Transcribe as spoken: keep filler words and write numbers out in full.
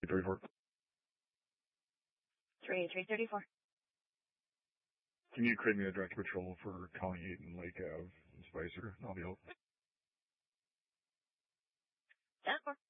thirty-four. three three thirty-four. Can you create me a direct patrol for Colony eight and Lake Ave and Spicer? I'll be out. ten four.